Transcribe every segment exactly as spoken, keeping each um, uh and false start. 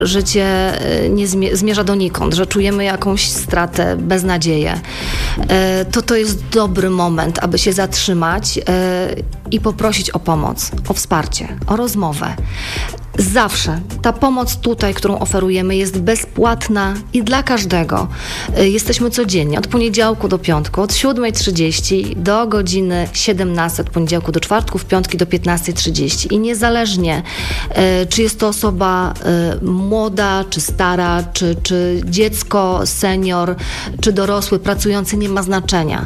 życie nie zmie- zmierza donikąd, że czujemy jakąś stratę, beznadzieję, to to jest dobry moment, aby się zatrzymać i poprosić o pomoc, o wsparcie, o rozmowę. Zawsze ta pomoc tutaj, którą oferujemy, jest bezpłatna i dla każdego. Jesteśmy codziennie, od poniedziałku do piątku, od siódma trzydzieści do godziny siedemnastej, od poniedziałku do czwartku, w piątki do piętnasta trzydzieści. I niezależnie, czy jest to osoba młoda, czy stara, czy, czy dziecko, senior, czy dorosły, pracujący, nie ma znaczenia.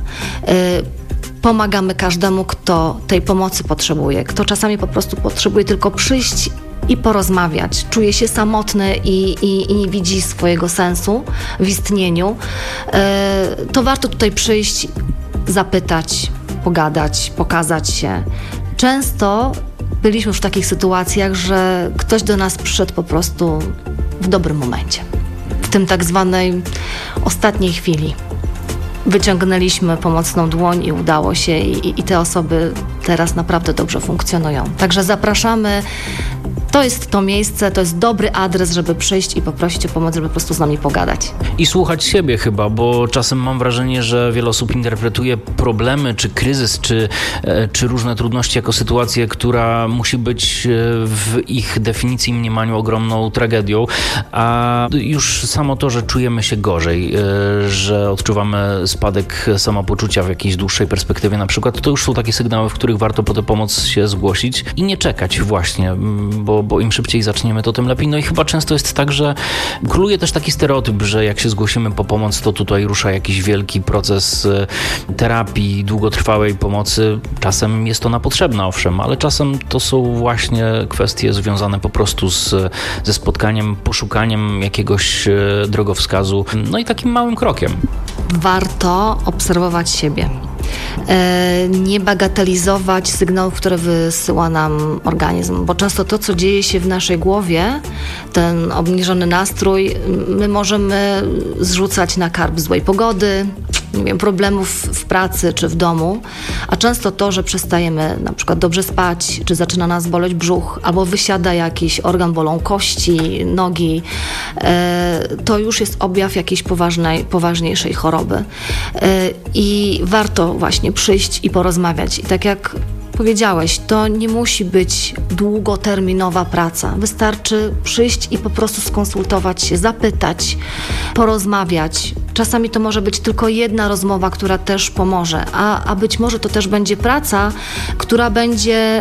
Pomagamy każdemu, kto tej pomocy potrzebuje, kto czasami po prostu potrzebuje tylko przyjść i porozmawiać. Czuje się samotny i, i, i nie widzi swojego sensu w istnieniu. To warto tutaj przyjść, zapytać, pogadać, pokazać się. Często byliśmy już w takich sytuacjach, że ktoś do nas przyszedł po prostu w dobrym momencie. W tym tak zwanej ostatniej chwili. Wyciągnęliśmy pomocną dłoń i udało się i, i te osoby teraz naprawdę dobrze funkcjonują. Także zapraszamy. To jest to miejsce, to jest dobry adres, żeby przyjść i poprosić o pomoc, żeby po prostu z nami pogadać. I słuchać siebie chyba, bo czasem mam wrażenie, że wiele osób interpretuje problemy, czy kryzys, czy, czy różne trudności jako sytuację, która musi być w ich definicji i mniemaniu ogromną tragedią, a już samo to, że czujemy się gorzej, że odczuwamy spadek samopoczucia w jakiejś dłuższej perspektywie na przykład, to już są takie sygnały, w których warto po tę pomoc się zgłosić i nie czekać właśnie, bo bo im szybciej zaczniemy, to tym lepiej. No i chyba często jest tak, że króluje też taki stereotyp, że jak się zgłosimy po pomoc, to tutaj rusza jakiś wielki proces terapii, długotrwałej pomocy. Czasem jest ona potrzebna, owszem, ale czasem to są właśnie kwestie związane po prostu z, ze spotkaniem, poszukaniem jakiegoś drogowskazu, no i takim małym krokiem. Warto obserwować siebie. Nie bagatelizować sygnałów, które wysyła nam organizm, bo często to, co dzieje się w naszej głowie, ten obniżony nastrój, my możemy zrzucać na karb złej pogody, nie wiem, problemów w pracy czy w domu, a często to, że przestajemy na przykład dobrze spać, czy zaczyna nas boleć brzuch, albo wysiada jakiś organ, bolą kości, nogi, to już jest objaw jakiejś poważnej, poważniejszej choroby. I warto właśnie przyjść i porozmawiać. I tak jak powiedziałeś, to nie musi być długoterminowa praca. Wystarczy przyjść i po prostu skonsultować się, zapytać, porozmawiać. Czasami to może być tylko jedna rozmowa, która też pomoże, a, a być może to też będzie praca, która będzie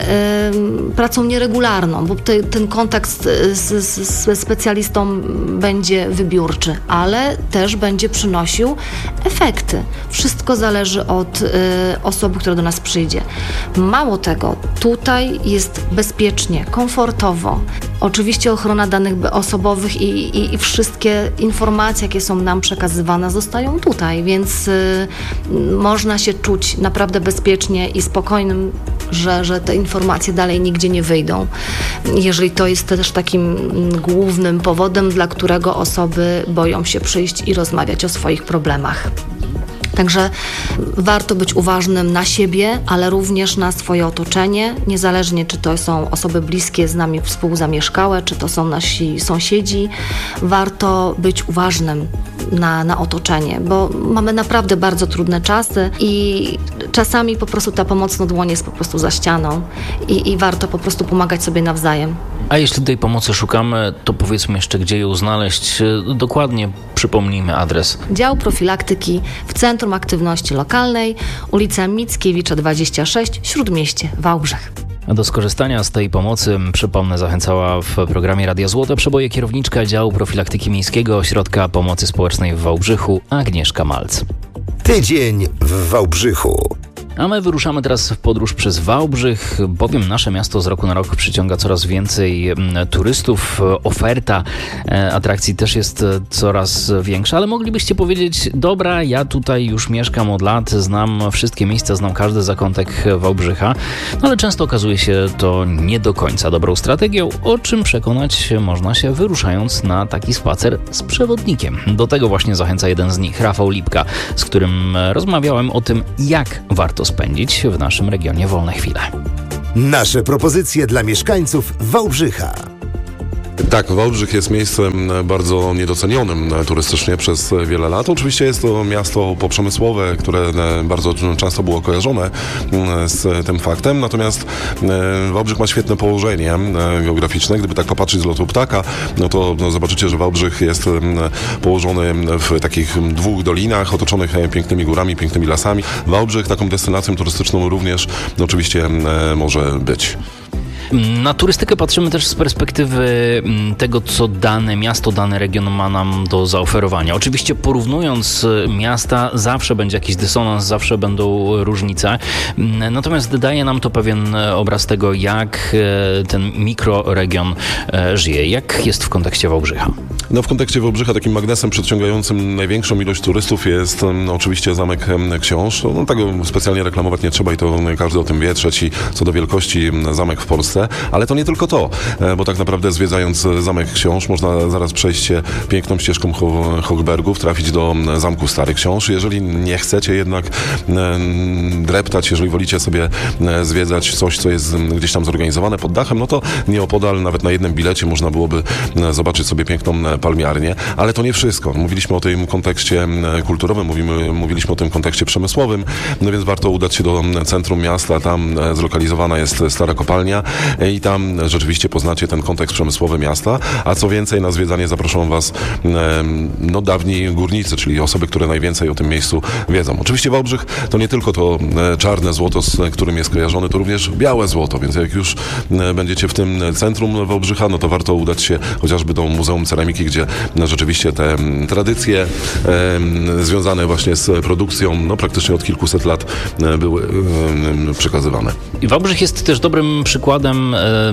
y, pracą nieregularną, bo te, ten kontakt z, z, ze specjalistą będzie wybiórczy, ale też będzie przynosił efekty. Wszystko zależy od y, osoby, która do nas przyjdzie. Mało tego, tutaj jest bezpiecznie, komfortowo. Oczywiście ochrona danych osobowych i, i, i wszystkie informacje, jakie są nam przekazywane, zostają tutaj, więc y, można się czuć naprawdę bezpiecznie i spokojnym, że, że te informacje dalej nigdzie nie wyjdą. Jeżeli to jest też takim głównym powodem, dla którego osoby boją się przyjść i rozmawiać o swoich problemach. Także warto być uważnym na siebie, ale również na swoje otoczenie, niezależnie czy to są osoby bliskie z nami współzamieszkałe, czy to są nasi sąsiedzi. Warto być uważnym na, na otoczenie, bo mamy naprawdę bardzo trudne czasy i czasami po prostu ta pomocna dłoń jest po prostu za ścianą i, i warto po prostu pomagać sobie nawzajem. A jeśli tej pomocy szukamy, to powiedzmy jeszcze, gdzie ją znaleźć. Dokładnie przypomnijmy adres. Dział Profilaktyki w Centrum Aktywności Lokalnej, ulica Mickiewicza dwadzieścia sześć, Śródmieście, Wałbrzych. A do skorzystania z tej pomocy, przypomnę, zachęcała w programie Radia Złote Przeboje kierowniczka Działu Profilaktyki Miejskiego Ośrodka Pomocy Społecznej w Wałbrzychu, Agnieszka Malc. Tydzień w Wałbrzychu. A my wyruszamy teraz w podróż przez Wałbrzych, bowiem nasze miasto z roku na rok przyciąga coraz więcej turystów. Oferta atrakcji też jest coraz większa, ale moglibyście powiedzieć, dobra, ja tutaj już mieszkam od lat, znam wszystkie miejsca, znam każdy zakątek Wałbrzycha, no ale często okazuje się to nie do końca dobrą strategią, o czym przekonać można się wyruszając na taki spacer z przewodnikiem. Do tego właśnie zachęca jeden z nich, Rafał Lipka, z którym rozmawiałem o tym, jak warto spędzić w naszym regionie wolne chwile. Nasze propozycje dla mieszkańców Wałbrzycha. Tak, Wałbrzych jest miejscem bardzo niedocenionym turystycznie przez wiele lat. Oczywiście jest to miasto poprzemysłowe, które bardzo często było kojarzone z tym faktem, natomiast Wałbrzych ma świetne położenie geograficzne. Gdyby tak popatrzeć z lotu ptaka, no to no, zobaczycie, że Wałbrzych jest położony w takich dwóch dolinach, otoczonych pięknymi górami, pięknymi lasami. Wałbrzych taką destynacją turystyczną również no, oczywiście może być. Na turystykę patrzymy też z perspektywy tego, co dane miasto, dany region ma nam do zaoferowania. Oczywiście porównując miasta, zawsze będzie jakiś dysonans, zawsze będą różnice. Natomiast daje nam to pewien obraz tego, jak ten mikroregion żyje. Jak jest w kontekście Wałbrzycha? No w kontekście Wałbrzycha takim magnesem przyciągającym największą ilość turystów jest no, oczywiście Zamek Książ. No, tego specjalnie reklamować nie trzeba i to każdy o tym wie. Trzeci co do wielkości zamek w Polsce. Ale to nie tylko to, bo tak naprawdę zwiedzając Zamek Książ można zaraz przejść się piękną ścieżką Ho- Hochbergów, trafić do Zamku Stary Książ. Jeżeli nie chcecie jednak dreptać, jeżeli wolicie sobie zwiedzać coś, co jest gdzieś tam zorganizowane pod dachem, no to nieopodal, nawet na jednym bilecie można byłoby zobaczyć sobie piękną palmiarnię. Ale to nie wszystko. Mówiliśmy o tym kontekście kulturowym, mówimy, mówiliśmy o tym kontekście przemysłowym, no więc warto udać się do centrum miasta. Tam zlokalizowana jest stara kopalnia i tam rzeczywiście poznacie ten kontekst przemysłowy miasta, a co więcej, na zwiedzanie zaproszą was no, dawni górnicy, czyli osoby, które najwięcej o tym miejscu wiedzą. Oczywiście Wałbrzych to nie tylko to czarne złoto, z którym jest kojarzony, to również białe złoto, więc jak już będziecie w tym centrum Wałbrzycha, no to warto udać się chociażby do Muzeum Ceramiki, gdzie rzeczywiście te tradycje związane właśnie z produkcją, no praktycznie od kilkuset lat były przekazywane. I Wałbrzych jest też dobrym przykładem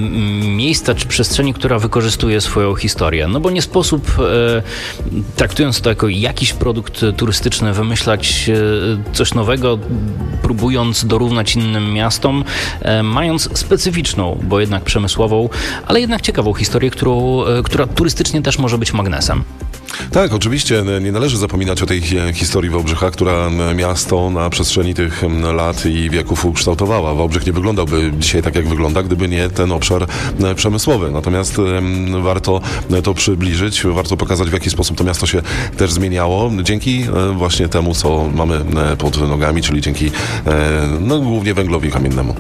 miejsca czy przestrzeni, która wykorzystuje swoją historię. No bo nie sposób, traktując to jako jakiś produkt turystyczny, wymyślać coś nowego, próbując dorównać innym miastom, mając specyficzną, bo jednak przemysłową, ale jednak ciekawą historię, którą, która turystycznie też może być magnesem. Tak, oczywiście nie należy zapominać o tej historii Wałbrzycha, która miasto na przestrzeni tych lat i wieków ukształtowała. Wałbrzych nie wyglądałby dzisiaj tak, jak wygląda, gdyby nie ten obszar przemysłowy. Natomiast warto to przybliżyć, warto pokazać, w jaki sposób to miasto się też zmieniało dzięki właśnie temu, co mamy pod nogami, czyli dzięki no, głównie węglowi kamiennemu.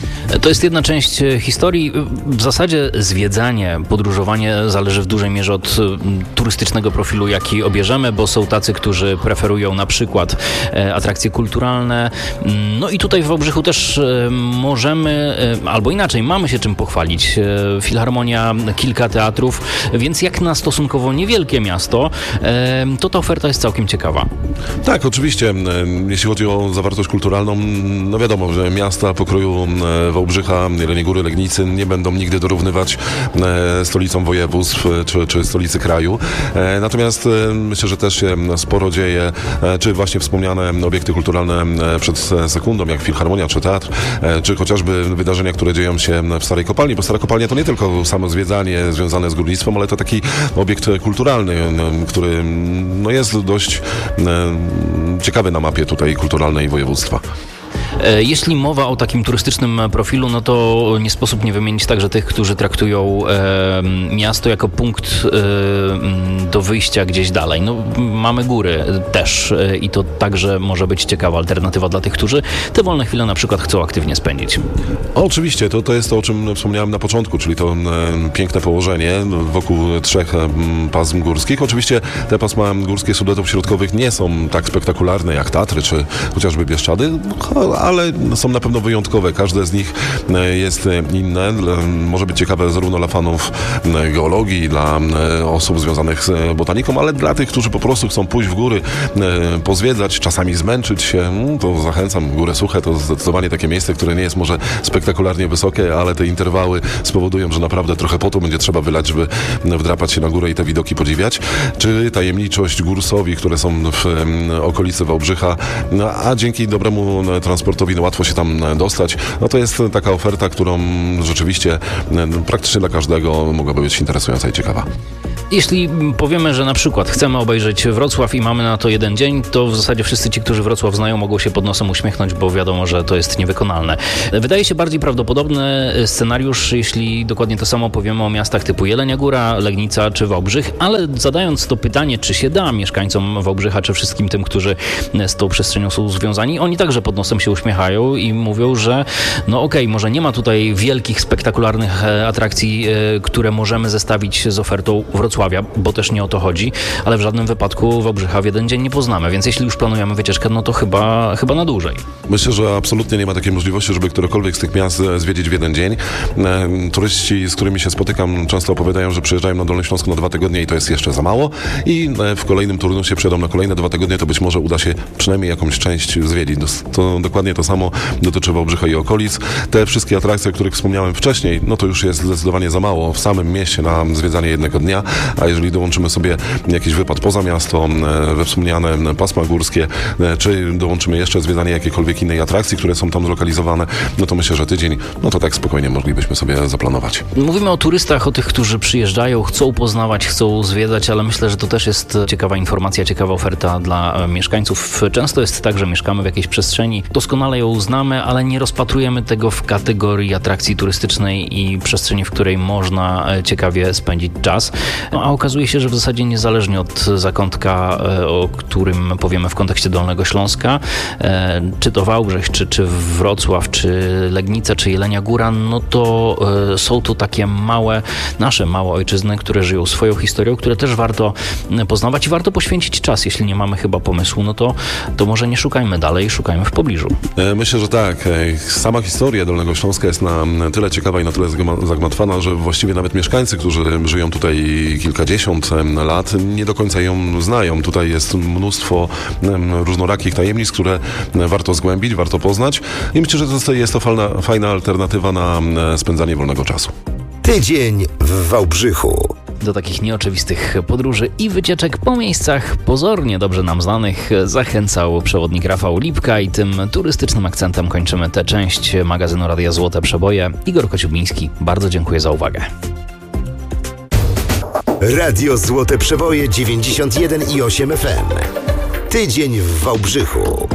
To jest jedna część historii. W zasadzie zwiedzanie, podróżowanie zależy w dużej mierze od turystycznego profilu, jaki obierzemy, bo są tacy, którzy preferują na przykład atrakcje kulturalne. No i tutaj w Wałbrzychu też możemy, albo inaczej, mamy się czym pochwalić. Filharmonia, kilka teatrów, więc jak na stosunkowo niewielkie miasto, to ta oferta jest całkiem ciekawa. Tak, oczywiście. Jeśli chodzi o zawartość kulturalną, no wiadomo, że miasta pokroju Wałbrzycha, Jeleniej Góry, Legnicy nie będą nigdy dorównywać e, stolicom województw czy, czy stolicy kraju. E, natomiast e, myślę, że też się sporo dzieje, e, czy właśnie wspomniane obiekty kulturalne e, przed sekundą, jak Filharmonia czy teatr, e, czy chociażby wydarzenia, które dzieją się w Starej Kopalni, bo Stara Kopalnia to nie tylko samo zwiedzanie związane z górnictwem, ale to taki obiekt kulturalny, który no, jest dość e, ciekawy na mapie tutaj kulturalnej województwa. Jeśli mowa o takim turystycznym profilu, no to nie sposób nie wymienić także tych, którzy traktują e, miasto jako punkt e, do wyjścia gdzieś dalej. No, mamy góry też e, i to także może być ciekawa alternatywa dla tych, którzy te wolne chwile na przykład chcą aktywnie spędzić. Oczywiście, to, to jest to, o czym wspomniałem na początku, czyli to e, piękne położenie wokół trzech e, pasm górskich. Oczywiście te pasma górskie Sudetów Środkowych nie są tak spektakularne jak Tatry czy chociażby Bieszczady, ale są na pewno wyjątkowe. Każde z nich jest inne. Może być ciekawe zarówno dla fanów geologii, dla osób związanych z botaniką, ale dla tych, którzy po prostu chcą pójść w góry, pozwiedzać, czasami zmęczyć się, to zachęcam. Góre Suche to zdecydowanie takie miejsce, które nie jest może spektakularnie wysokie, ale te interwały spowodują, że naprawdę trochę potu będzie trzeba wylać, żeby wdrapać się na górę i te widoki podziwiać. Czy tajemniczość gór Sowi, które są w okolicy Wałbrzycha, a dzięki dobremu transportowi nurtowiny, łatwo się tam dostać. No to jest taka oferta, którą rzeczywiście praktycznie dla każdego mogłaby być interesująca i ciekawa. Jeśli powiemy, że na przykład chcemy obejrzeć Wrocław i mamy na to jeden dzień, to w zasadzie wszyscy ci, którzy Wrocław znają, mogą się pod nosem uśmiechnąć, bo wiadomo, że to jest niewykonalne. Wydaje się bardziej prawdopodobny scenariusz, jeśli dokładnie to samo powiemy o miastach typu Jelenia Góra, Legnica czy Wałbrzych, ale zadając to pytanie, czy się da mieszkańcom Wałbrzycha, czy wszystkim tym, którzy z tą przestrzenią są związani, oni także pod nosem się uśmiechają i mówią, że no okej, okay, może nie ma tutaj wielkich, spektakularnych atrakcji, które możemy zestawić z ofertą Wrocławia, bo też nie o to chodzi, ale w żadnym wypadku Wałbrzycha w jeden dzień nie poznamy, więc jeśli już planujemy wycieczkę, no to chyba, chyba na dłużej. Myślę, że absolutnie nie ma takiej możliwości, żeby którekolwiek z tych miast zwiedzić w jeden dzień. Turyści, z którymi się spotykam, często opowiadają, że przyjeżdżają na Dolny Śląsk na dwa tygodnie i to jest jeszcze za mało i w kolejnym turnusie przyjadą na kolejne dwa tygodnie, to być może uda się przynajmniej jakąś część zwiedzić. To dokładnie to samo dotyczy Wałbrzycha i okolic. Te wszystkie atrakcje, o których wspomniałem wcześniej, no to już jest zdecydowanie za mało w samym mieście na zwiedzanie jednego dnia, a jeżeli dołączymy sobie jakiś wypad poza miasto, we wspomniane pasma górskie, czy dołączymy jeszcze zwiedzanie jakiejkolwiek innej atrakcji, które są tam zlokalizowane, no to myślę, że tydzień, no to tak spokojnie moglibyśmy sobie zaplanować. Mówimy o turystach, o tych, którzy przyjeżdżają, chcą poznawać, chcą zwiedzać, ale myślę, że to też jest ciekawa informacja, ciekawa oferta dla mieszkańców. Często jest tak, że mieszkamy w jakiejś przestrzeni, doskonale ją znamy, ale nie rozpatrujemy tego w kategorii atrakcji turystycznej i przestrzeni, w której można ciekawie spędzić czas. No, a okazuje się, że w zasadzie niezależnie od zakątka, o którym powiemy w kontekście Dolnego Śląska, czy to Wałbrzych, czy, czy Wrocław, czy Legnica, czy Jelenia Góra, no to są to takie małe, nasze małe ojczyzny, które żyją swoją historią, które też warto poznawać i warto poświęcić czas. Jeśli nie mamy chyba pomysłu, no to, to może nie szukajmy dalej, szukajmy w pobliżu. Myślę, że tak. Sama historia Dolnego Śląska jest na tyle ciekawa i na tyle zagmatwana, że właściwie nawet mieszkańcy, którzy żyją tutaj kilkadziesiąt lat, nie do końca ją znają. Tutaj jest mnóstwo różnorakich tajemnic, które warto zgłębić, warto poznać i myślę, że to jest to fajna, fajna alternatywa na spędzanie wolnego czasu. Tydzień w Wałbrzychu. Do takich nieoczywistych podróży i wycieczek po miejscach pozornie dobrze nam znanych zachęcał przewodnik Rafał Lipka i tym turystycznym akcentem kończymy tę część magazynu Radia Złote Przeboje. Igor Kociubiński, bardzo dziękuję za uwagę. Radio Złote Przeboje dziewięćdziesiąt jeden i osiem F M. Tydzień w Wałbrzychu.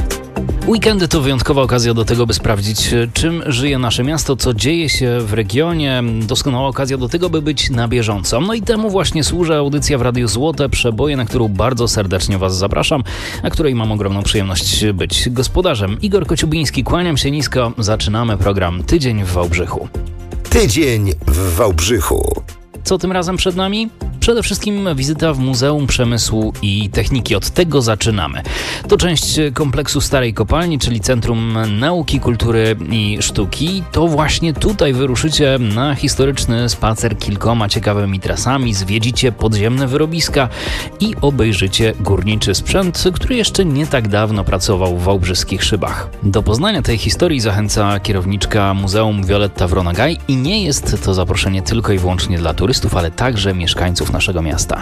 Weekendy to wyjątkowa okazja do tego, by sprawdzić, czym żyje nasze miasto, co dzieje się w regionie. Doskonała okazja do tego, by być na bieżąco. No i temu właśnie służy audycja w Radiu Złote Przeboje, na którą bardzo serdecznie Was zapraszam, na której mam ogromną przyjemność być gospodarzem. Igor Kociubiński, kłaniam się nisko. Zaczynamy program Tydzień w Wałbrzychu. Tydzień w Wałbrzychu. Co tym razem przed nami? Przede wszystkim wizyta w Muzeum Przemysłu i Techniki. Od tego zaczynamy. To część kompleksu Starej Kopalni, czyli Centrum Nauki, Kultury i Sztuki. To właśnie tutaj wyruszycie na historyczny spacer kilkoma ciekawymi trasami, zwiedzicie podziemne wyrobiska i obejrzycie górniczy sprzęt, który jeszcze nie tak dawno pracował w wałbrzyskich szybach. Do poznania tej historii zachęca kierowniczka Muzeum Wioletta Wronagaj i nie jest to zaproszenie tylko i wyłącznie dla turystów, ale także mieszkańców naszego miasta.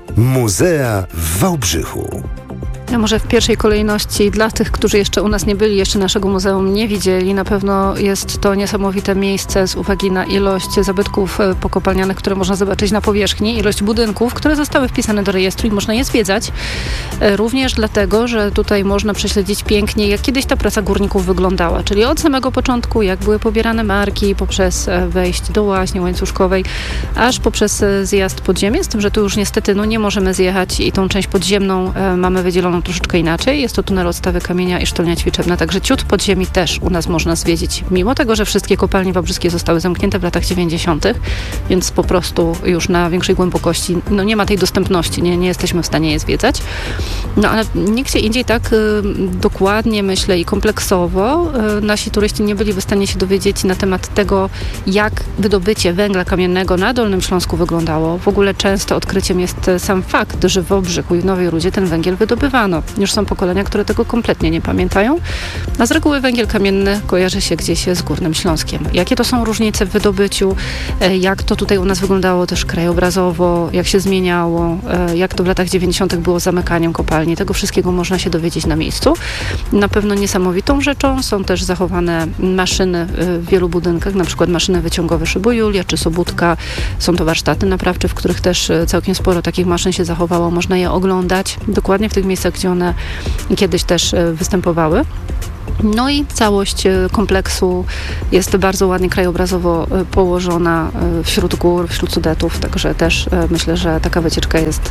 Muzea w Wałbrzychu. Ja może w pierwszej kolejności dla tych, którzy jeszcze u nas nie byli, jeszcze naszego muzeum nie widzieli, na pewno jest to niesamowite miejsce z uwagi na ilość zabytków pokopalnianych, które można zobaczyć na powierzchni, ilość budynków, które zostały wpisane do rejestru i można je zwiedzać. Również dlatego, że tutaj można prześledzić pięknie, jak kiedyś ta praca górników wyglądała, czyli od samego początku, jak były pobierane marki, poprzez wejście do łaźni łańcuszkowej, aż poprzez zjazd pod ziemię, z tym, że tu już niestety no, nie możemy zjechać i tą część podziemną e, mamy wydzieloną troszeczkę inaczej. Jest to tunel odstawy kamienia i sztolnia ćwiczebna, także ciut podziemi też u nas można zwiedzić. Mimo tego, że wszystkie kopalnie wałbrzyskie zostały zamknięte w latach dziewięćdziesiątych, więc po prostu już na większej głębokości no nie ma tej dostępności, nie, nie jesteśmy w stanie je zwiedzać. No ale nigdzie indziej tak y, dokładnie, myślę, i kompleksowo y, nasi turyści nie byli w stanie się dowiedzieć na temat tego, jak wydobycie węgla kamiennego na Dolnym Śląsku wyglądało. W ogóle często odkryciem jest sam fakt, że w Wałbrzychu i w Nowej Rudzie ten węgiel wydobywano. Już są pokolenia, które tego kompletnie nie pamiętają. A z reguły węgiel kamienny kojarzy się gdzieś z Górnym Śląskiem. Jakie to są różnice w wydobyciu, jak to tutaj u nas wyglądało też krajobrazowo, jak się zmieniało, jak to w latach dziewięćdziesiątych było z zamykaniem kopalni. kopalni. Tego wszystkiego można się dowiedzieć na miejscu. Na pewno niesamowitą rzeczą są też zachowane maszyny w wielu budynkach, na przykład maszyny wyciągowe Szybu Julia czy Sobótka. Są to warsztaty naprawcze, w których też całkiem sporo takich maszyn się zachowało. Można je oglądać dokładnie w tych miejscach, gdzie one kiedyś też występowały. No i całość kompleksu jest bardzo ładnie krajobrazowo położona wśród gór, wśród Sudetów, także też myślę, że taka wycieczka jest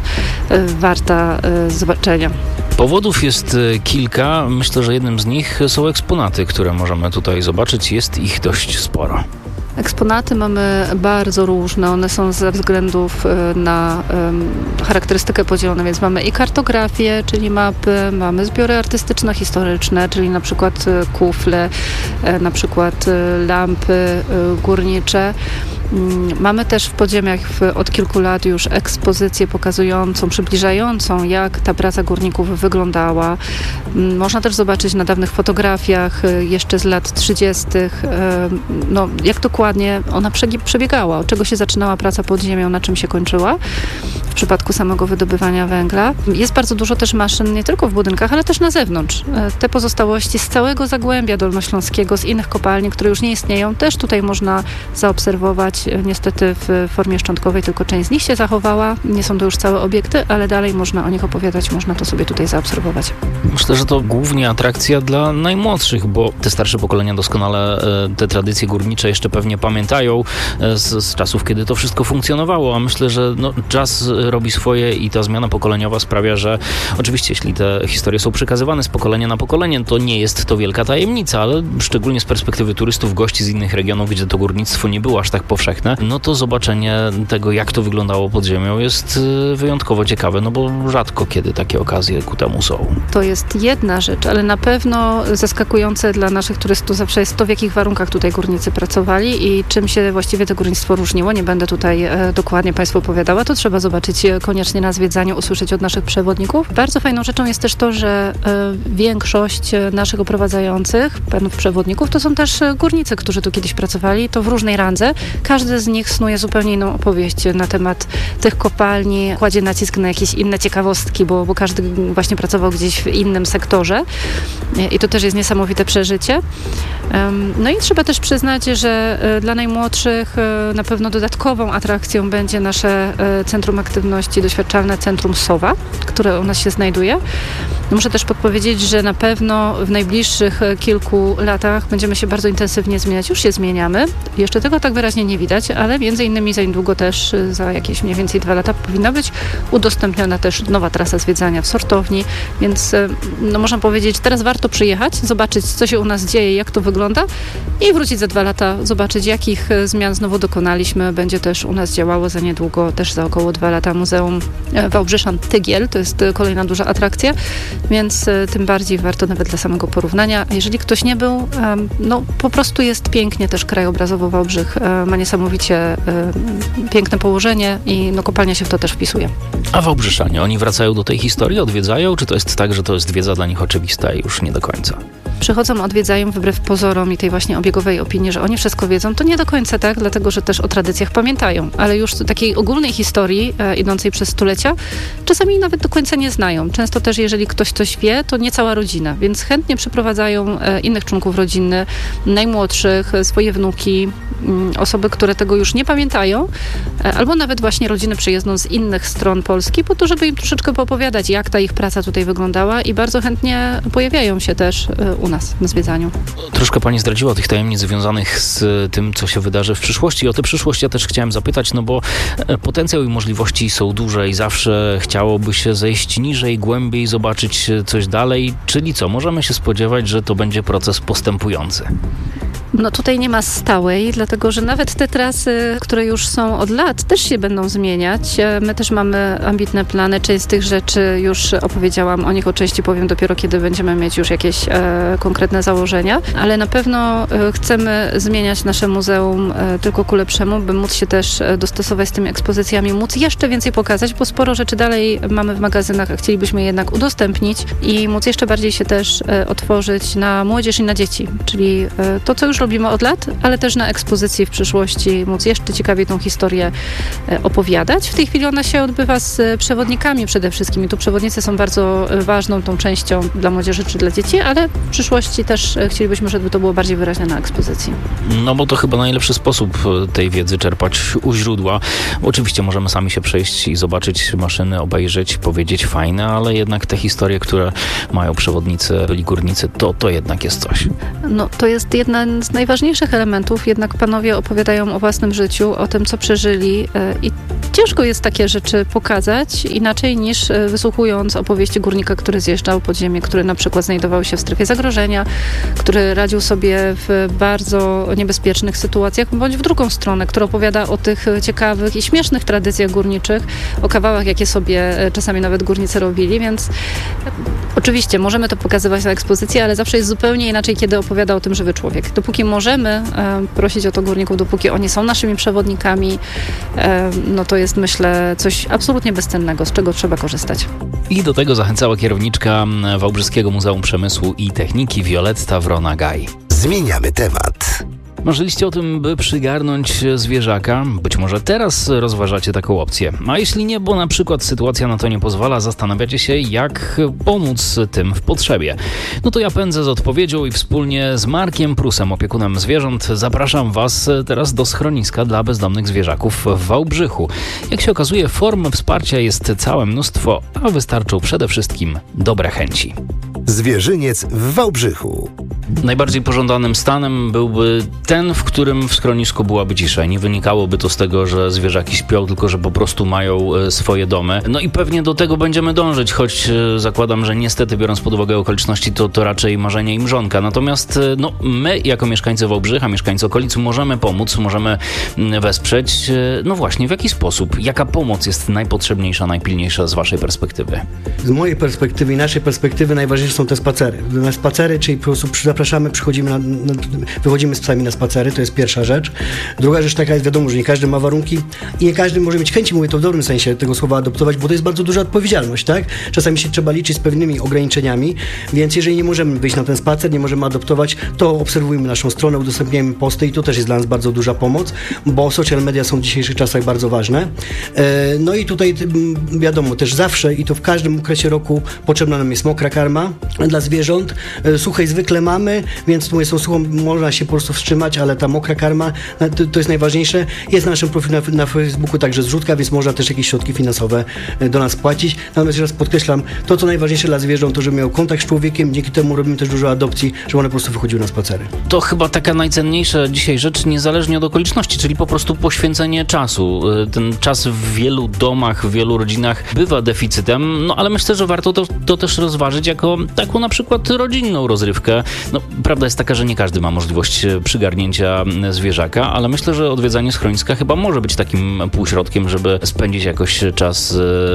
warta zobaczenia. Powodów jest kilka. Myślę, że jednym z nich są eksponaty, które możemy tutaj zobaczyć. Jest ich dość sporo. Eksponaty mamy bardzo różne, one są ze względów na um, charakterystykę podzielone, więc mamy i kartografię, czyli mapy, mamy zbiory artystyczno-historyczne, czyli na przykład kufle, na przykład lampy górnicze. Mamy też w podziemiach od kilku lat już ekspozycję pokazującą, przybliżającą, jak ta praca górników wyglądała. Można też zobaczyć na dawnych fotografiach jeszcze z lat trzydziestych, no, jak dokładnie ona przebiegała, od czego się zaczynała praca pod ziemią, na czym się kończyła w przypadku samego wydobywania węgla. Jest bardzo dużo też maszyn nie tylko w budynkach, ale też na zewnątrz. Te pozostałości z całego Zagłębia Dolnośląskiego, z innych kopalni, które już nie istnieją, też tutaj można zaobserwować. Niestety w formie szczątkowej tylko część z nich się zachowała. Nie są to już całe obiekty, ale dalej można o nich opowiadać, można to sobie tutaj zaobserwować. Myślę, że to głównie atrakcja dla najmłodszych, bo te starsze pokolenia doskonale te tradycje górnicze jeszcze pewnie pamiętają z, z czasów, kiedy to wszystko funkcjonowało, a myślę, że no, czas robi swoje i ta zmiana pokoleniowa sprawia, że oczywiście jeśli te historie są przekazywane z pokolenia na pokolenie, to nie jest to wielka tajemnica, ale szczególnie z perspektywy turystów, gości z innych regionów, gdzie to górnictwo nie było aż tak powszechne, no to zobaczenie tego, jak to wyglądało pod ziemią, jest wyjątkowo ciekawe, no bo rzadko kiedy takie okazje ku temu są. To jest jedna rzecz, ale na pewno zaskakujące dla naszych turystów zawsze jest to, w jakich warunkach tutaj górnicy pracowali i czym się właściwie to górnictwo różniło. Nie będę tutaj e, dokładnie Państwu opowiadała, to trzeba zobaczyć koniecznie na zwiedzaniu, usłyszeć od naszych przewodników. Bardzo fajną rzeczą jest też to, że e, większość naszych oprowadzających, panów przewodników, to są też górnicy, którzy tu kiedyś pracowali, to w różnej randze. Każdy z nich snuje zupełnie inną opowieść na temat tych kopalni, kładzie nacisk na jakieś inne ciekawostki, bo, bo każdy właśnie pracował gdzieś w innym sektorze i to też jest niesamowite przeżycie. No i trzeba też przyznać, że dla najmłodszych na pewno dodatkową atrakcją będzie nasze Centrum Aktywności Doświadczalne, Centrum Sowa, które u nas się znajduje. Muszę też podpowiedzieć, że na pewno w najbliższych kilku latach będziemy się bardzo intensywnie zmieniać. Już się zmieniamy. Jeszcze tego tak wyraźnie nie widać, ale między innymi za niedługo też, za jakieś mniej więcej dwa lata powinna być udostępniona też nowa trasa zwiedzania w sortowni, więc no można powiedzieć, teraz warto przyjechać, zobaczyć, co się u nas dzieje, jak to wygląda i wrócić za dwa lata, zobaczyć, jakich zmian znowu dokonaliśmy. Będzie też u nas działało za niedługo, też za około dwa lata Muzeum Wałbrzyszan Tygiel, to jest kolejna duża atrakcja, więc tym bardziej warto nawet dla samego porównania. A jeżeli ktoś nie był, no po prostu jest pięknie też krajobrazowo Wałbrzych, ma niesamowicie piękne położenie i no kopalnia się w to też wpisuje. A Wałbrzyszanie, oni wracają do tej historii, odwiedzają, czy to jest tak, że to jest wiedza dla nich oczywista i już nie do końca? Przychodzą, odwiedzają wbrew pozorom i tej właśnie obiegowej opinii, że oni wszystko wiedzą, to nie do końca tak, dlatego że też o tradycjach pamiętają, ale już takiej ogólnej historii e, idącej przez stulecia czasami nawet do końca nie znają. Często też, jeżeli ktoś coś wie, to nie cała rodzina, więc chętnie przyprowadzają e, innych członków rodziny, najmłodszych, swoje wnuki, m, osoby, które tego już nie pamiętają, e, albo nawet właśnie rodziny przyjezdną z innych stron Polski, po to, żeby im troszeczkę poopowiadać, jak ta ich praca tutaj wyglądała i bardzo chętnie pojawiają się też e, u nas na zwiedzaniu. Troszkę Pani zdradziła tych tajemnic związanych z tym, co się wydarzy w przyszłości. O tę przyszłość ja też chciałem zapytać, no bo potencjał i możliwości są duże i zawsze chciałoby się zejść niżej, głębiej, zobaczyć coś dalej. Czyli co? Możemy się spodziewać, że to będzie proces postępujący. No tutaj nie ma stałej, dlatego że nawet te trasy, które już są od lat, też się będą zmieniać. My też mamy ambitne plany. Część z tych rzeczy już opowiedziałam, o nich o części powiem dopiero, kiedy będziemy mieć już jakieś e, konkretne założenia, ale na pewno e, chcemy zmieniać nasze muzeum e, tylko ku lepszemu, by móc się też dostosować z tymi ekspozycjami, móc jeszcze więcej pokazać, bo sporo rzeczy dalej mamy w magazynach, a chcielibyśmy jednak udostępnić i móc jeszcze bardziej się też e, otworzyć na młodzież i na dzieci, czyli e, to, co już robimy od lat, ale też na ekspozycji w przyszłości móc jeszcze ciekawiej tą historię opowiadać. W tej chwili ona się odbywa z przewodnikami przede wszystkim i tu przewodnicy są bardzo ważną tą częścią dla młodzieży czy dla dzieci, ale w przyszłości też chcielibyśmy, żeby to było bardziej wyraźne na ekspozycji. No bo to chyba najlepszy sposób tej wiedzy czerpać u źródła. Oczywiście możemy sami się przejść i zobaczyć maszyny, obejrzeć, powiedzieć fajne, ale jednak te historie, które mają przewodnicy, byli górnicy, to, to jednak jest coś. No to jest jeden z najważniejszych elementów, jednak panowie opowiadają o własnym życiu, o tym, co przeżyli i ciężko jest takie rzeczy pokazać inaczej niż wysłuchując opowieści górnika, który zjeżdżał pod ziemię, który na przykład znajdował się w strefie zagrożenia, który radził sobie w bardzo niebezpiecznych sytuacjach, bądź w drugą stronę, który opowiada o tych ciekawych i śmiesznych tradycjach górniczych, o kawałach, jakie sobie czasami nawet górnicy robili, więc oczywiście możemy to pokazywać na ekspozycji, ale zawsze jest zupełnie inaczej, kiedy opowiada o tym żywy człowiek. Dopóki możemy e, prosić o to górników, dopóki oni są naszymi przewodnikami, e, no to jest, myślę, coś absolutnie bezcennego, z czego trzeba korzystać. I do tego zachęcała kierowniczka Wałbrzyskiego Muzeum Przemysłu i Techniki Wioletta Wrona-Gaj. Zmieniamy temat. Marzyliście o tym, by przygarnąć zwierzaka? Być może teraz rozważacie taką opcję. A jeśli nie, bo na przykład sytuacja na to nie pozwala, zastanawiacie się, jak pomóc tym w potrzebie. No to ja pędzę z odpowiedzią i wspólnie z Markiem Prusem, opiekunem zwierząt, zapraszam Was teraz do schroniska dla bezdomnych zwierzaków w Wałbrzychu. Jak się okazuje, form wsparcia jest całe mnóstwo, a wystarczą przede wszystkim dobre chęci. Zwierzyniec w Wałbrzychu. Najbardziej pożądanym stanem byłby ten, w którym w schronisku byłaby cisza. Nie wynikałoby to z tego, że zwierzaki śpią, tylko że po prostu mają swoje domy. No i pewnie do tego będziemy dążyć, choć zakładam, że niestety, biorąc pod uwagę okoliczności, to, to raczej marzenie i mrzonka. Natomiast no, my, jako mieszkańcy Wałbrzycha, mieszkańcy okolic, możemy pomóc, możemy wesprzeć. No właśnie, w jaki sposób? Jaka pomoc jest najpotrzebniejsza, najpilniejsza z Waszej perspektywy? Z mojej perspektywy i naszej perspektywy najważniejsze są te spacery. Na spacery, czyli po prostu zapraszamy, przychodzimy, na, na, wychodzimy z psami na spacery, to jest pierwsza rzecz. Druga rzecz taka jest, wiadomo, że nie każdy ma warunki i nie każdy może mieć chęci, mówię to w dobrym sensie tego słowa, adoptować, bo to jest bardzo duża odpowiedzialność, tak? Czasami się trzeba liczyć z pewnymi ograniczeniami, więc jeżeli nie możemy wyjść na ten spacer, nie możemy adoptować, to obserwujmy naszą stronę, udostępniamy posty i to też jest dla nas bardzo duża pomoc, bo social media są w dzisiejszych czasach bardzo ważne. No i tutaj wiadomo, też zawsze i to w każdym okresie roku potrzebna nam jest mokra karma dla zwierząt. Suchej zwykle mamy, więc mówię, tą suchą można się po prostu wstrzymać, ale ta mokra karma to, to jest najważniejsze. Jest na naszym profilu na, na Facebooku także zrzutka, więc można też jakieś środki finansowe do nas płacić. Natomiast jeszcze raz podkreślam, to co najważniejsze dla zwierząt, to żeby miał kontakt z człowiekiem, dzięki temu robimy też dużo adopcji, żeby one po prostu wychodziły na spacery. To chyba taka najcenniejsza dzisiaj rzecz, niezależnie od okoliczności, czyli po prostu poświęcenie czasu. Ten czas w wielu domach, w wielu rodzinach bywa deficytem, no ale myślę, że warto to, to też rozważyć jako taką na przykład rodzinną rozrywkę. No, prawda jest taka, że nie każdy ma możliwość przygarnięcia zwierzaka, ale myślę, że odwiedzanie schroniska chyba może być takim półśrodkiem, żeby spędzić jakoś czas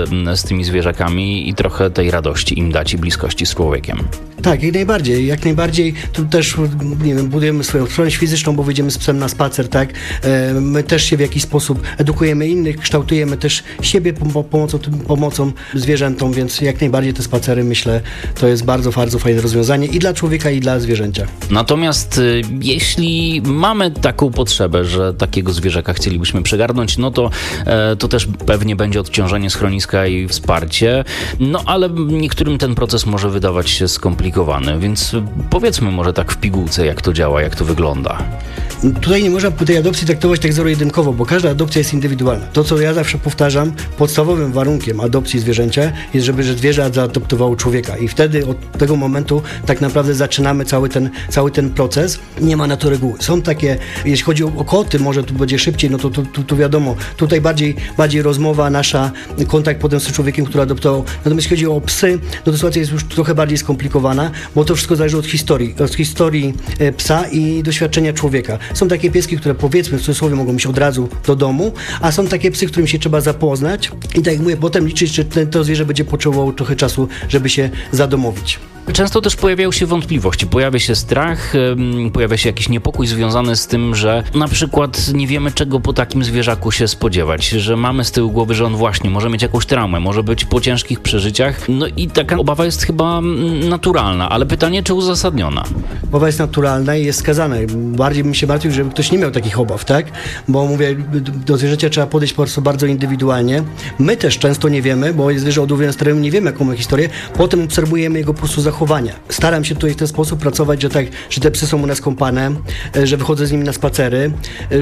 z tymi zwierzakami i trochę tej radości im dać i bliskości z człowiekiem. Tak, jak najbardziej, jak najbardziej. Tu też, nie wiem, budujemy swoją sprawność fizyczną, bo wyjdziemy z psem na spacer, tak? My też się w jakiś sposób edukujemy innych, kształtujemy też siebie pomocą, pomocą zwierzętom, więc jak najbardziej te spacery, myślę, to jest bardzo, bardzo fajne rozwiązanie i dla człowieka, i dla zwierzęcia. Natomiast jeśli mamy taką potrzebę, że takiego zwierzaka chcielibyśmy przygarnąć, no to, to też pewnie będzie odciążenie schroniska i wsparcie, no ale niektórym ten proces może wydawać się skomplikowany, więc powiedzmy może tak w pigułce, jak to działa, jak to wygląda. Tutaj nie można tej adopcji traktować tak zero-jedynkowo, bo każda adopcja jest indywidualna. To, co ja zawsze powtarzam, podstawowym warunkiem adopcji zwierzęcia jest, żeby zwierzę zaadoptowało człowieka i wtedy od tego momentu tak naprawdę zaczynamy cały ten, cały ten proces. Nie ma na to reguły. Są takie, jeśli chodzi o koty, może tu będzie szybciej, no to tu, tu, tu wiadomo, tutaj bardziej, bardziej rozmowa nasza, kontakt potem z człowiekiem, który adoptował. Natomiast jeśli chodzi o psy, no to sytuacja jest już trochę bardziej skomplikowana, bo to wszystko zależy od historii, od historii psa i doświadczenia człowieka. Są takie pieski, które powiedzmy w cudzysłowie mogą iść od razu do domu, a są takie psy, którym się trzeba zapoznać i tak jak mówię, potem liczyć, czy ten, to zwierzę będzie potrzebowało trochę czasu, żeby się zadomowić. Często też pojawiają się wątpliwości, pojawia się strach, pojawia się jakiś niepokój związany z tym, że na przykład nie wiemy, czego po takim zwierzaku się spodziewać, że mamy z tyłu głowy, że on właśnie może mieć jakąś traumę, może być po ciężkich przeżyciach. No i taka obawa jest chyba naturalna, ale pytanie, czy uzasadniona? Obawa jest naturalna i jest skazana. Bardziej bym się martwił, żeby ktoś nie miał takich obaw, tak? Bo mówię, do zwierzęcia trzeba podejść po prostu bardzo indywidualnie. My też często nie wiemy, bo zwierzę odłowione z terenu, nie wiemy, jaką ma historię. Potem obserwujemy jego po prostu zachowania. Staram się tutaj w ten sposób pracować, że tak, że te psy są u nas kąpane, że wychodzę z nimi na spacery,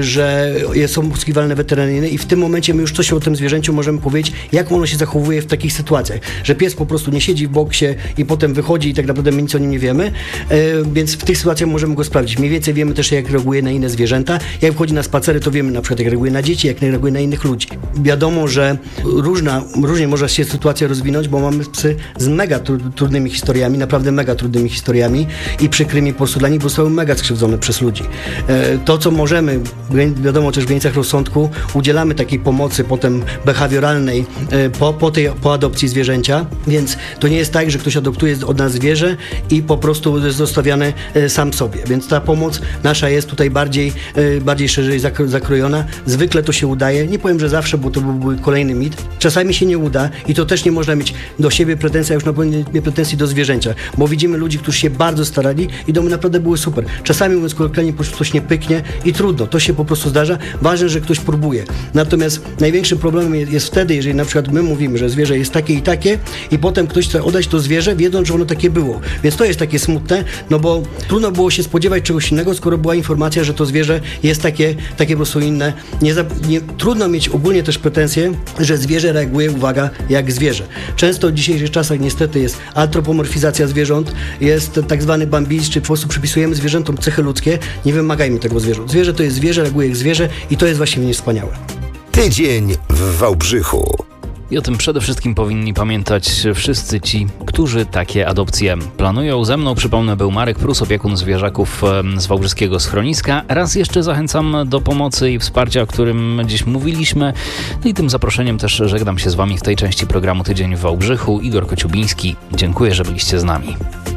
że są poszukiwalne weterynaryjne i w tym momencie my już coś o tym zwierzęciu możemy powiedzieć, jak ono się zachowuje w takich sytuacjach. Że pies po prostu nie siedzi w boksie i potem wychodzi i tak naprawdę my nic o nim nie wiemy, więc w tych sytuacjach możemy go sprawdzić. Mniej więcej wiemy też, jak reaguje na inne zwierzęta. Jak wchodzi na spacery, to wiemy na przykład, jak reaguje na dzieci, jak reaguje na innych ludzi. Wiadomo, że różna, różnie może się sytuacja rozwinąć, bo mamy psy z mega trudnymi historiami, naprawdę mega trudnymi historiami i przykrymi po prostu dla nich, bo zostały mega skrzywdzone przez ludzi. To, co możemy, wiadomo, też w granicach rozsądku, udzielamy takiej pomocy potem behawioralnej po, po tej po adopcji zwierzęcia, więc to nie jest tak, że ktoś adoptuje od nas zwierzę i po prostu jest zostawiane sam sobie. Więc ta pomoc nasza jest tutaj bardziej, bardziej szerzej zakrojona. Zwykle to się udaje. Nie powiem, że zawsze, bo to byłby kolejny mit. Czasami się nie uda i to też nie można mieć do siebie pretensji, a już na pewno nie pretensji do zwierzęcia, bo widzimy ludzi, którzy się bardzo starali i domy naprawdę były super. Czasami, mówiąc kolokwialnie, po prostu coś nie pyknie i trudno. To się po prostu zdarza. Ważne, że ktoś próbuje. Natomiast największym problemem jest, jest wtedy, jeżeli na przykład my mówimy, że zwierzę jest takie i takie i potem ktoś chce oddać to zwierzę, wiedząc, że ono takie było. Więc to jest takie smutne, no bo trudno było się spodziewać czegoś innego, skoro była informacja, że to zwierzę jest takie, takie po prostu inne. Nie, nie, trudno mieć ogólnie też pretensje, że zwierzę reaguje, uwaga, jak zwierzę. Często w dzisiejszych czasach niestety jest antropomorfizacja zwierząt, jest tak zwany bambizm, czy po prostu przypisujemy zwierzętom cechy ludzkie, nie wymagajmy tego zwierząt. Zwierzę to jest zwierzę, reaguje jak zwierzę i to jest właśnie w niej wspaniałe. Tydzień w Wałbrzychu. I o tym przede wszystkim powinni pamiętać wszyscy ci, którzy takie adopcje planują. Ze mną, przypomnę, był Marek Prus, opiekun zwierzaków z wałbrzyskiego schroniska. Raz jeszcze zachęcam do pomocy i wsparcia, o którym dziś mówiliśmy. I tym zaproszeniem też żegnam się z wami w tej części programu Tydzień w Wałbrzychu. Igor Kociubiński. Dziękuję, że byliście z nami.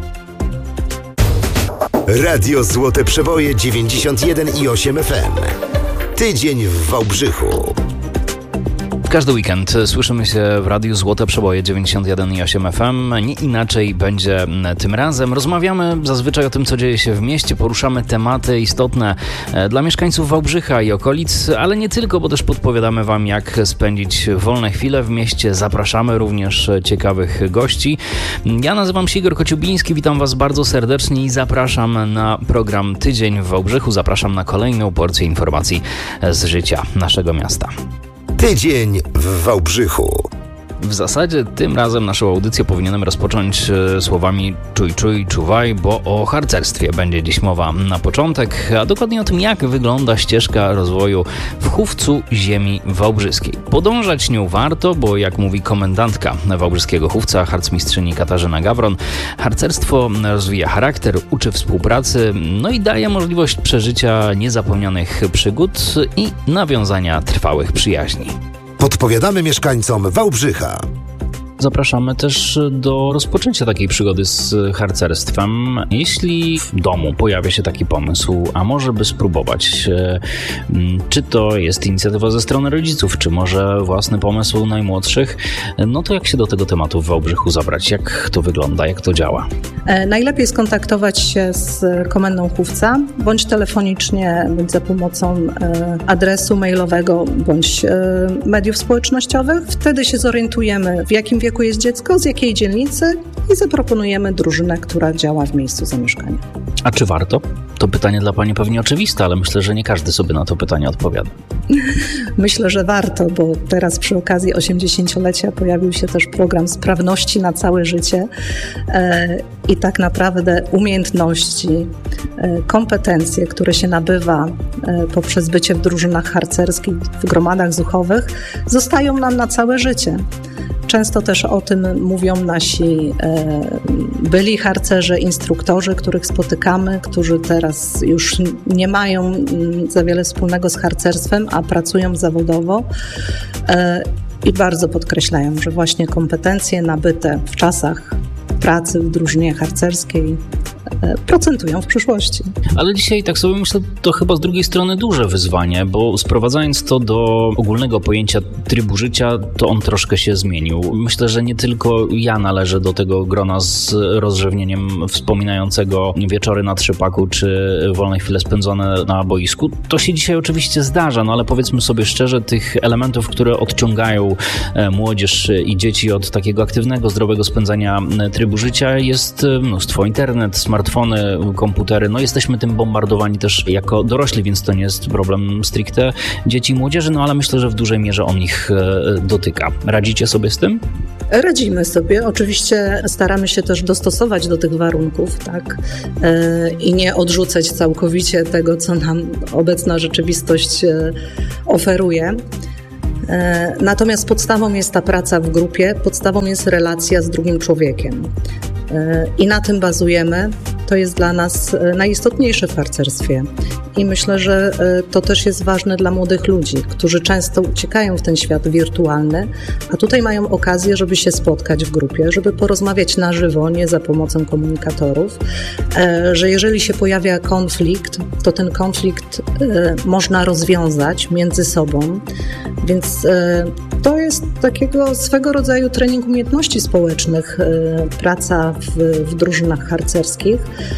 Radio Złote Przeboje dziewięćdziesiąt jeden i osiem F M. Tydzień w Wałbrzychu. Każdy weekend słyszymy się w Radiu Złote Przeboje dziewięćdziesiąt jeden i osiem F M. Nie inaczej będzie tym razem. Rozmawiamy zazwyczaj o tym, co dzieje się w mieście. Poruszamy tematy istotne dla mieszkańców Wałbrzycha i okolic, ale nie tylko, bo też podpowiadamy wam, jak spędzić wolne chwile w mieście. Zapraszamy również ciekawych gości. Ja nazywam się Igor Kociubiński, witam was bardzo serdecznie i zapraszam na program Tydzień w Wałbrzychu. Zapraszam na kolejną porcję informacji z życia naszego miasta. Tydzień w Wałbrzychu. W zasadzie tym razem naszą audycję powinienem rozpocząć e, słowami czuj, czuj, czuwaj, bo o harcerstwie będzie dziś mowa na początek, a dokładnie o tym, jak wygląda ścieżka rozwoju w chówcu ziemi wałbrzyskiej. Podążać nią warto, bo jak mówi komendantka wałbrzyskiego chówca, harcmistrzyni Katarzyna Gawron, harcerstwo rozwija charakter, uczy współpracy, no i daje możliwość przeżycia niezapomnianych przygód i nawiązania trwałych przyjaźni. Podpowiadamy mieszkańcom Wałbrzycha. Zapraszamy też do rozpoczęcia takiej przygody z harcerstwem. Jeśli w domu pojawia się taki pomysł, a może by spróbować, czy to jest inicjatywa ze strony rodziców, czy może własny pomysł najmłodszych, no to jak się do tego tematu w Wałbrzychu zabrać? Jak to wygląda? Jak to działa? Najlepiej skontaktować się z komendą chówca, bądź telefonicznie, bądź za pomocą adresu mailowego, bądź mediów społecznościowych. Wtedy się zorientujemy, w jakim wieku jest dziecko, z jakiej dzielnicy i zaproponujemy drużynę, która działa w miejscu zamieszkania. A czy warto? To pytanie dla pani pewnie oczywiste, ale myślę, że nie każdy sobie na to pytanie odpowiada. Myślę, że warto, bo teraz przy okazji osiemdziesięciolecia pojawił się też program Sprawności na całe życie i tak naprawdę umiejętności, kompetencje, które się nabywa poprzez bycie w drużynach harcerskich, w gromadach zuchowych, zostają nam na całe życie. Często też o tym mówią nasi e, byli harcerze, instruktorzy, których spotykamy, którzy teraz już nie mają za wiele wspólnego z harcerstwem, a pracują zawodowo e, i bardzo podkreślają, że właśnie kompetencje nabyte w czasach pracy w drużynie harcerskiej procentują w przyszłości. Ale dzisiaj, tak sobie myślę, to chyba z drugiej strony duże wyzwanie, bo sprowadzając to do ogólnego pojęcia trybu życia, to on troszkę się zmienił. Myślę, że nie tylko ja należę do tego grona z rozrzewnieniem wspominającego wieczory na trzypaku, czy wolne chwile spędzone na boisku. To się dzisiaj oczywiście zdarza, no ale powiedzmy sobie szczerze, tych elementów, które odciągają młodzież i dzieci od takiego aktywnego, zdrowego spędzania trybu życia jest mnóstwo. Internet, smartfony, komputery, no jesteśmy tym bombardowani też jako dorośli, więc to nie jest problem stricte dzieci i młodzieży, no ale myślę, że w dużej mierze on ich dotyka. Radzicie sobie z tym? Radzimy sobie. Oczywiście staramy się też dostosować do tych warunków, tak? I nie odrzucać całkowicie tego, co nam obecna rzeczywistość oferuje. Natomiast podstawą jest ta praca w grupie, podstawą jest relacja z drugim człowiekiem. I na tym bazujemy. To jest dla nas najistotniejsze w harcerstwie. I myślę, że to też jest ważne dla młodych ludzi, którzy często uciekają w ten świat wirtualny, a tutaj mają okazję, żeby się spotkać w grupie, żeby porozmawiać na żywo, nie za pomocą komunikatorów, że jeżeli się pojawia konflikt, to ten konflikt można rozwiązać między sobą, więc to jest takiego swego rodzaju trening umiejętności społecznych, praca w, w drużynach harcerskich.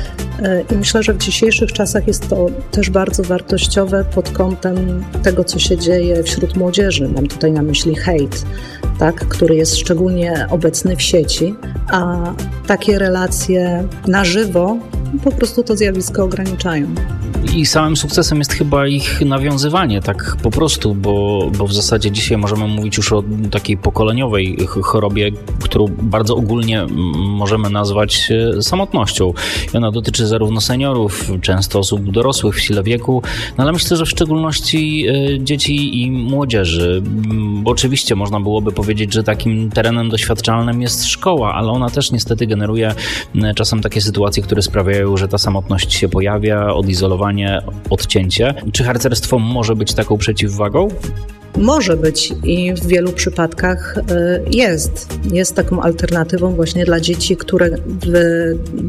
I myślę, że w dzisiejszych czasach jest to też bardzo wartościowe pod kątem tego, co się dzieje wśród młodzieży. Mam tutaj na myśli hejt, tak, który jest szczególnie obecny w sieci, a takie relacje na żywo po prostu to zjawisko ograniczają. I samym sukcesem jest chyba ich nawiązywanie, tak po prostu, bo, bo w zasadzie dzisiaj możemy mówić już o takiej pokoleniowej chorobie, którą bardzo ogólnie możemy nazwać samotnością. I ona dotyczy zarówno seniorów, często osób dorosłych w sile wieku, no ale myślę, że w szczególności dzieci i młodzieży. Bo oczywiście można byłoby powiedzieć, że takim terenem doświadczalnym jest szkoła, ale ona też niestety generuje czasem takie sytuacje, które sprawiają, że ta samotność się pojawia, odizolowanie, odcięcie. Czy harcerstwo może być taką przeciwwagą? Może być i w wielu przypadkach jest. Jest taką alternatywą właśnie dla dzieci, które w,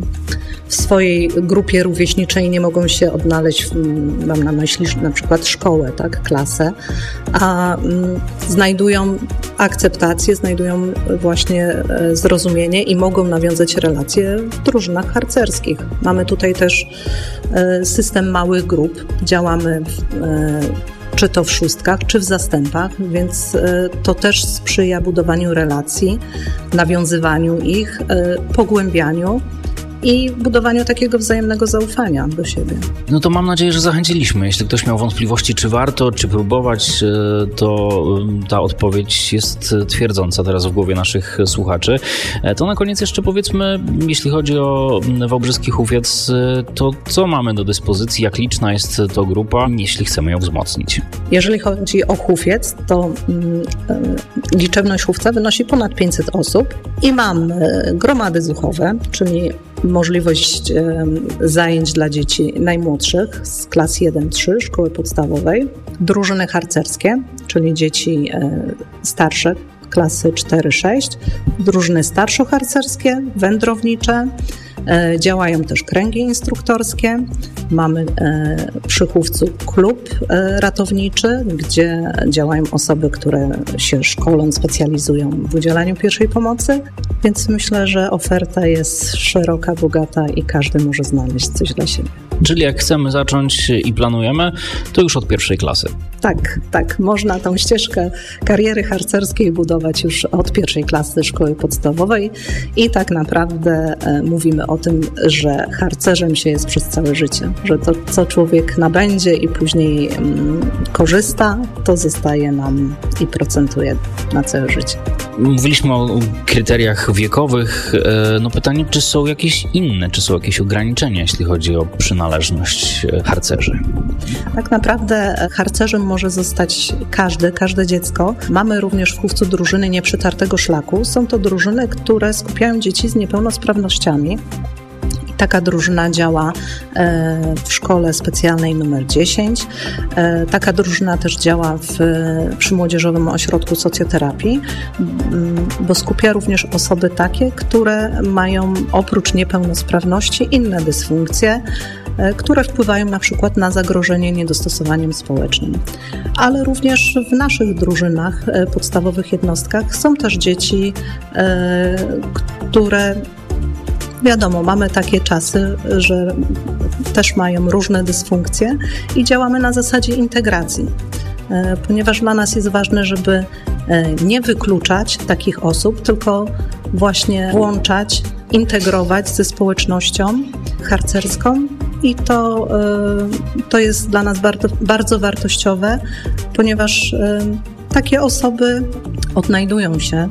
w swojej grupie rówieśniczej nie mogą się odnaleźć, mam na myśli na przykład szkołę, tak, klasę, a znajdują akceptację, znajdują właśnie zrozumienie i mogą nawiązać relacje w drużynach harcerskich. Mamy tutaj też system małych grup, działamy w czy to w szóstkach, czy w zastępach, więc to też sprzyja budowaniu relacji, nawiązywaniu ich, pogłębianiu i budowaniu takiego wzajemnego zaufania do siebie. No to mam nadzieję, że zachęciliśmy. Jeśli ktoś miał wątpliwości, czy warto, czy próbować, to ta odpowiedź jest twierdząca teraz w głowie naszych słuchaczy. To na koniec jeszcze powiedzmy, jeśli chodzi o Wałbrzyski Hufiec, to co mamy do dyspozycji, jak liczna jest to grupa, jeśli chcemy ją wzmocnić? Jeżeli chodzi o Hufiec, to liczebność Hufca wynosi ponad pięćset osób i mamy gromady zuchowe, czyli możliwość zajęć dla dzieci najmłodszych z klas jeden trzy szkoły podstawowej, drużyny harcerskie, czyli dzieci starsze, klasy cztery sześć, drużyny starszoharcerskie, wędrownicze, działają też kręgi instruktorskie. Mamy przy Hufcu klub ratowniczy, gdzie działają osoby, które się szkolą, specjalizują w udzielaniu pierwszej pomocy, więc myślę, że oferta jest szeroka, bogata i każdy może znaleźć coś dla siebie. Czyli jak chcemy zacząć i planujemy, to już od pierwszej klasy. Tak, tak. Można tą ścieżkę kariery harcerskiej budować już od pierwszej klasy szkoły podstawowej i tak naprawdę mówimy o tym, że harcerzem się jest przez całe życie, że to, co człowiek nabędzie i później mm, korzysta, to zostaje nam i procentuje na całe życie. Mówiliśmy o kryteriach wiekowych. No pytanie, czy są jakieś inne, czy są jakieś ograniczenia, jeśli chodzi o przynależność harcerzy? Tak naprawdę harcerzem może zostać każdy, każde dziecko. Mamy również w Hufcu drużyny nieprzytartego szlaku. Są to drużyny, które skupiają dzieci z niepełnosprawnościami. Taka drużyna działa w szkole specjalnej numer dziesięć. Taka drużyna też działa w, przy Młodzieżowym Ośrodku Socjoterapii, bo skupia również osoby takie, które mają oprócz niepełnosprawności inne dysfunkcje, które wpływają na przykład na zagrożenie niedostosowaniem społecznym. Ale również w naszych drużynach, podstawowych jednostkach są też dzieci, które wiadomo, mamy takie czasy, że też mają różne dysfunkcje i działamy na zasadzie integracji, ponieważ dla nas jest ważne, żeby nie wykluczać takich osób, tylko właśnie włączać, integrować ze społecznością harcerską i to, to jest dla nas bardzo, bardzo wartościowe, ponieważ takie osoby odnajdują się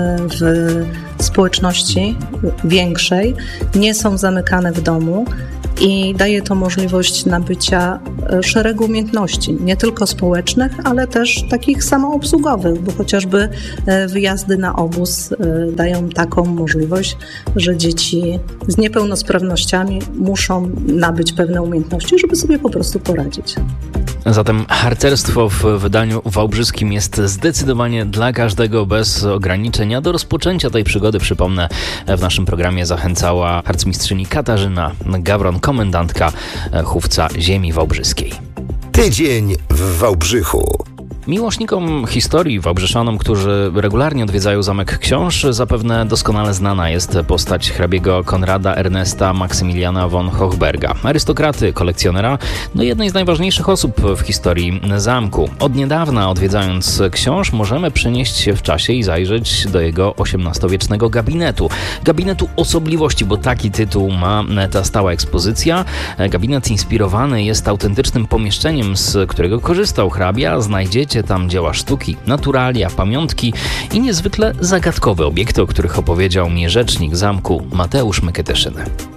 w społeczności większej, nie są zamykane w domu i daje to możliwość nabycia szeregu umiejętności, nie tylko społecznych, ale też takich samoobsługowych, bo chociażby wyjazdy na obóz dają taką możliwość, że dzieci z niepełnosprawnościami muszą nabyć pewne umiejętności, żeby sobie po prostu poradzić. Zatem harcerstwo w wydaniu wałbrzyskim jest zdecydowanie dla każdego bez ograniczenia. Do rozpoczęcia tej przygody, przypomnę, w naszym programie zachęcała harcmistrzyni Katarzyna Gawron, komendantka Chówca Ziemi Wałbrzyskiej. Tydzień w Wałbrzychu. Miłośnikom historii wałbrzyszanom, którzy regularnie odwiedzają Zamek Książ, zapewne doskonale znana jest postać hrabiego Konrada Ernesta Maksymiliana von Hochberga, arystokraty, kolekcjonera, no jednej z najważniejszych osób w historii zamku. Od niedawna, odwiedzając Książ, możemy przenieść się w czasie i zajrzeć do jego osiemnastowiecznego gabinetu. Gabinetu osobliwości, bo taki tytuł ma ta stała ekspozycja. Gabinet inspirowany jest autentycznym pomieszczeniem, z którego korzystał hrabia. Znajdziecie tam dzieła sztuki, naturalia, pamiątki i niezwykle zagadkowe obiekty, o których opowiedział mi rzecznik zamku Mateusz Myketyszyny.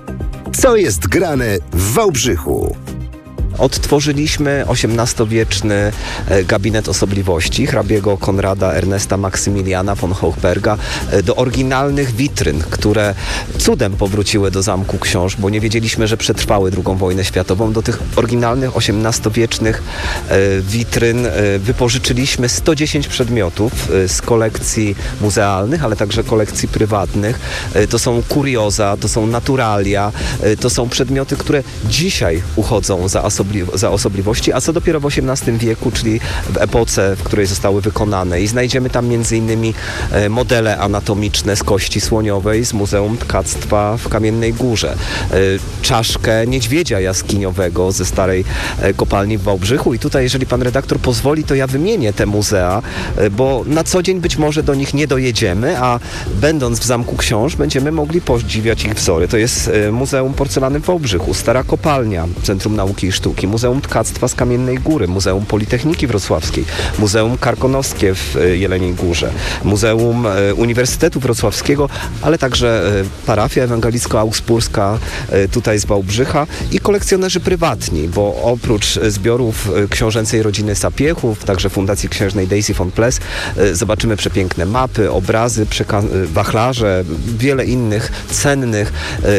Co jest grane w Wałbrzychu? Odtworzyliśmy osiemnastowieczny gabinet osobliwości hrabiego Konrada Ernesta Maksymiliana von Hochberga do oryginalnych witryn, które cudem powróciły do Zamku Książ, bo nie wiedzieliśmy, że przetrwały drugą wojnę światową. Do tych oryginalnych osiemnastowiecznych witryn wypożyczyliśmy sto dziesięć przedmiotów z kolekcji muzealnych, ale także kolekcji prywatnych. To są kurioza, to są naturalia, to są przedmioty, które dzisiaj uchodzą za osobliwości. za osobliwości, a co dopiero w osiemnastym wieku, czyli w epoce, w której zostały wykonane. I znajdziemy tam między innymi modele anatomiczne z kości słoniowej z Muzeum Tkactwa w Kamiennej Górze. Czaszkę niedźwiedzia jaskiniowego ze starej kopalni w Wałbrzychu. I tutaj, jeżeli pan redaktor pozwoli, to ja wymienię te muzea, bo na co dzień być może do nich nie dojedziemy, a będąc w Zamku Książ będziemy mogli podziwiać ich wzory. To jest Muzeum Porcelany w Wałbrzychu, Stara Kopalnia, Centrum Nauki i Sztuki, Muzeum Tkactwa z Kamiennej Góry, Muzeum Politechniki Wrocławskiej, Muzeum Karkonoskie w Jeleniej Górze, Muzeum Uniwersytetu Wrocławskiego, ale także parafia ewangelicko-augsburska tutaj z Wałbrzycha i kolekcjonerzy prywatni, bo oprócz zbiorów książęcej rodziny Sapiechów, także Fundacji Księżnej Daisy von Pless, zobaczymy przepiękne mapy, obrazy, wachlarze, wiele innych cennych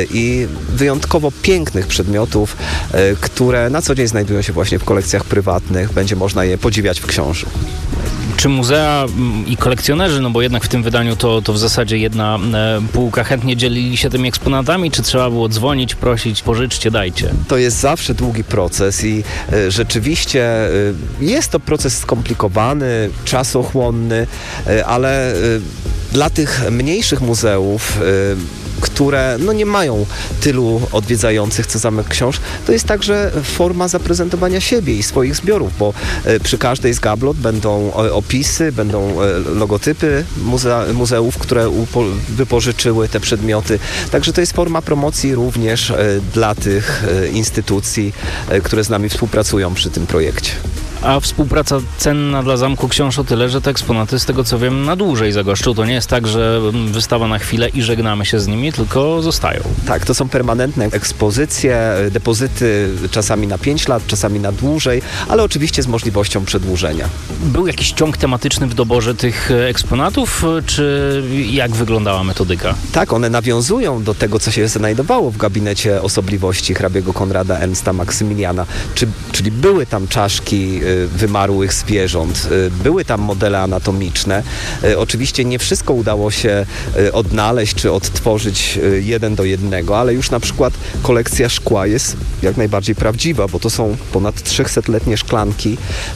i wyjątkowo pięknych przedmiotów, które na co dzień znajdują się właśnie w kolekcjach prywatnych. Będzie można je podziwiać w Książu. Czy muzea i kolekcjonerzy, no bo jednak w tym wydaniu to, to w zasadzie jedna e, półka, chętnie dzielili się tymi eksponatami, czy trzeba było dzwonić, prosić, pożyczcie, dajcie? To jest zawsze długi proces i e, rzeczywiście e, jest to proces skomplikowany, czasochłonny, e, ale e, dla tych mniejszych muzeów e, które no, nie mają tylu odwiedzających co Zamek Książ, to jest także forma zaprezentowania siebie i swoich zbiorów, bo e, przy każdej z gablot będą e, opisy, będą e, logotypy muze- muzeów, które upo- wypożyczyły te przedmioty. Także to jest forma promocji również e, dla tych e, instytucji, e, które z nami współpracują przy tym projekcie. A współpraca cenna dla Zamku Książ o tyle, że te eksponaty, z tego co wiem, na dłużej zagoszczą. To nie jest tak, że wystawa na chwilę i żegnamy się z nimi, tylko zostają. Tak, to są permanentne ekspozycje, depozyty czasami na pięć lat, czasami na dłużej, ale oczywiście z możliwością przedłużenia. Był jakiś ciąg tematyczny w doborze tych eksponatów, czy jak wyglądała metodyka? Tak, one nawiązują do tego, co się znajdowało w gabinecie osobliwości hrabiego Konrada Ernesta Maksymiliana, czy, czyli były tam czaszki wymarłych zwierząt, były tam modele anatomiczne. Oczywiście nie wszystko udało się odnaleźć czy odtworzyć jeden do jednego, ale już na przykład kolekcja szkła jest jak najbardziej prawdziwa, bo to są ponad trzysetletnie szklanki,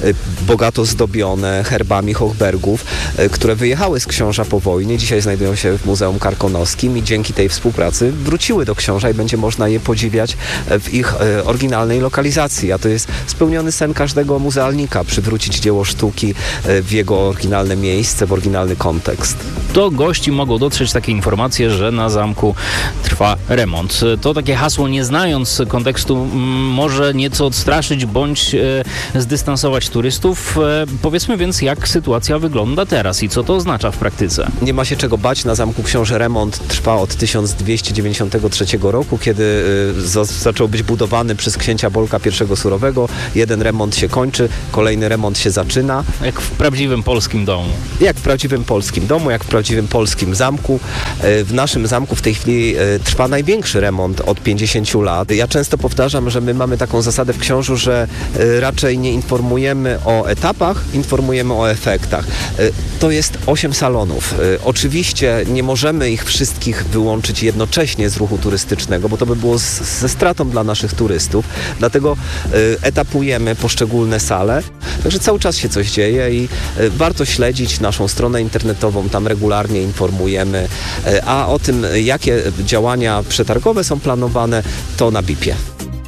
bogato zdobione herbami Hochbergów, które wyjechały z Książa po wojnie. Dzisiaj znajdują się w Muzeum Karkonoskim i dzięki tej współpracy wróciły do Książa i będzie można je podziwiać w ich oryginalnej lokalizacji. A to jest spełniony sen każdego muzealnika, przywrócić dzieło sztuki w jego oryginalne miejsce, w oryginalny kontekst. Do gości mogą dotrzeć takie informacje, że na zamku trwa remont. To takie hasło, nie znając kontekstu, może nieco odstraszyć bądź e, zdystansować turystów. E, powiedzmy więc, jak sytuacja wygląda teraz i co to oznacza w praktyce. Nie ma się czego bać. Na Zamku Książ remont trwa od tysiąc dwieście dziewięćdziesiątego trzeciego roku, kiedy y, za, zaczął być budowany przez księcia Bolka I Surowego. Jeden remont się kończy, kolejny remont się zaczyna. Jak w prawdziwym polskim domu. Jak w prawdziwym polskim domu, jak w prawdziwym polskim zamku. W naszym zamku w tej chwili trwa największy remont od pięćdziesięciu lat. Ja często powtarzam, że my mamy taką zasadę w Książu, że raczej nie informujemy o etapach, informujemy o efektach. To jest osiem salonów. Oczywiście nie możemy ich wszystkich wyłączyć jednocześnie z ruchu turystycznego, bo to by było z, ze stratą dla naszych turystów. Dlatego etapujemy poszczególne sale. Także cały czas się coś dzieje i warto śledzić naszą stronę internetową, tam regularnie informujemy, a o tym, jakie działania przetargowe są planowane, to na bipie.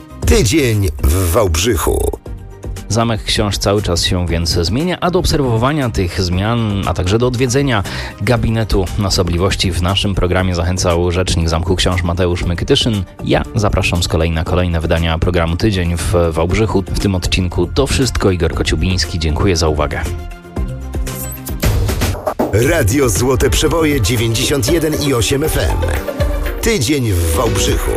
Tydzień w Wałbrzychu. Zamek Książ cały czas się więc zmienia, a do obserwowania tych zmian, a także do odwiedzenia gabinetu osobliwości w naszym programie zachęcał rzecznik Zamku Książ Mateusz Mykytyszyn. Ja zapraszam z kolei na kolejne wydania programu Tydzień w Wałbrzychu. W tym odcinku to wszystko. Igor Kociubiński. Dziękuję za uwagę. Radio Złote Przeboje dziewięćdziesiąt jeden i osiem F M. Tydzień w Wałbrzychu.